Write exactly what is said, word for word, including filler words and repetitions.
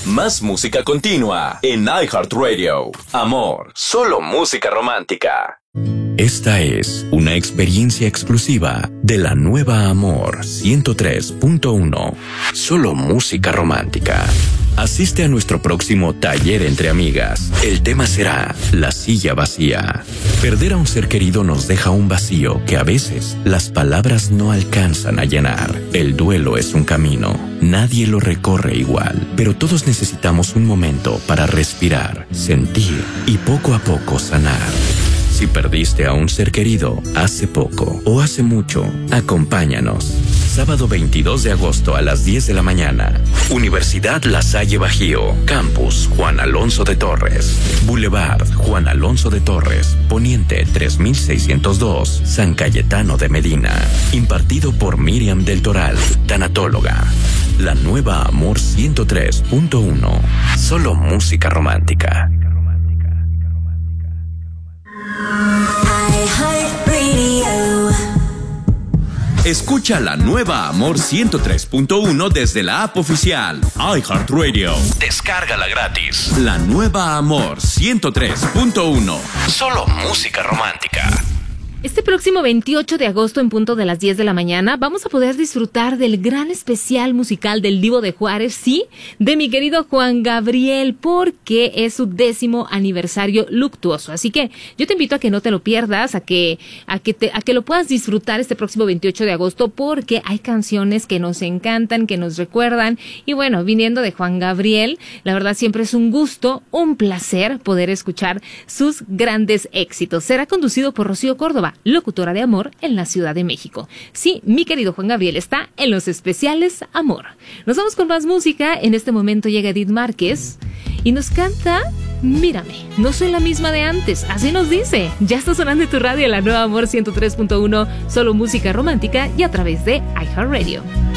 Más música continua en iHeartRadio. Amor, solo música romántica. Esta es una experiencia exclusiva de la nueva Amor ciento tres punto uno. Solo música romántica. Asiste a nuestro próximo taller entre amigas. El tema será la silla vacía. Perder a un ser querido nos deja un vacío que a veces las palabras no alcanzan a llenar. El duelo es un camino. Nadie lo recorre igual, pero todos necesitamos un momento para respirar, sentir y poco a poco sanar. Si perdiste a un ser querido hace poco o hace mucho, acompáñanos. Sábado veintidós de agosto a las diez de la mañana. Universidad La Salle Bajío. Campus Juan Alonso de Torres. Boulevard Juan Alonso de Torres. Poniente tres mil seiscientos dos. San Cayetano de Medina. Impartido por Miriam del Toral, tanatóloga. La nueva Amor ciento tres punto uno. Solo música romántica. Escucha la nueva Amor ciento tres punto uno desde la app oficial iHeartRadio. Descárgala gratis. La nueva Amor ciento tres punto uno. Solo música romántica. Este próximo veintiocho de agosto en punto de las diez de la mañana vamos a poder disfrutar del gran especial musical del Divo de Juárez, sí, de mi querido Juan Gabriel, porque es su décimo aniversario luctuoso. Así que yo te invito a que no te lo pierdas, a que a que te, a que lo puedas disfrutar este próximo veintiocho de agosto, porque hay canciones que nos encantan, que nos recuerdan. Y bueno, viniendo de Juan Gabriel, la verdad siempre es un gusto, un placer poder escuchar sus grandes éxitos. Será conducido por Rocío Córdoba, locutora de Amor en la Ciudad de México. Sí, mi querido Juan Gabriel está en los especiales Amor. Nos vamos con más música. En este momento llega Edith Márquez y nos canta Mírame, no soy la misma de antes. Así nos dice. Ya está sonando en tu radio la nueva Amor ciento tres punto uno, solo música romántica y a través de iHeartRadio.